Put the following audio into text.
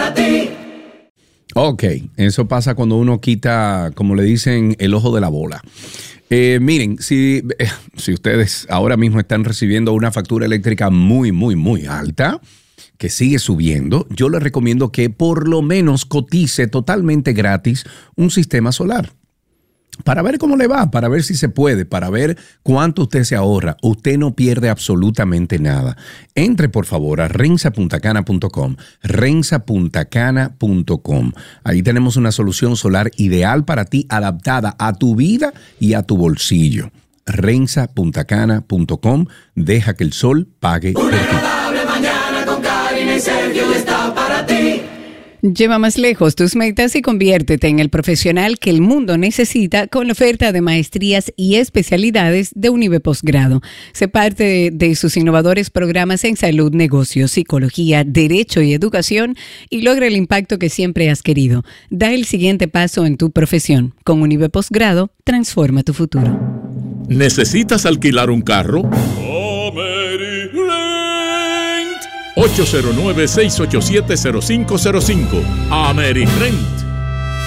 para ti. Ok, eso pasa cuando uno quita, como le dicen, el ojo de la bola. Miren, si ustedes ahora mismo están recibiendo una factura eléctrica muy, muy, muy alta, que sigue subiendo, yo les recomiendo que por lo menos cotice totalmente gratis un sistema solar. Para ver cómo le va, para ver si se puede, para ver cuánto usted se ahorra. Usted no pierde absolutamente nada. Entre por favor a rensapuntacana.com, rensapuntacana.com. Ahí tenemos una solución solar ideal para ti, adaptada a tu vida y a tu bolsillo. rensapuntacana.com. Deja que el sol pague por ti. Una agradable mañana con Karina y Sergio está para ti. Lleva más lejos tus metas y conviértete en el profesional que el mundo necesita con la oferta de maestrías y especialidades de Unive Postgrado. Sé parte de sus innovadores programas en salud, negocios, psicología, derecho y educación y logra el impacto que siempre has querido. Da el siguiente paso en tu profesión. Con Unive Postgrado, transforma tu futuro. ¿Necesitas alquilar un carro? 809-687-0505. AmeriRent.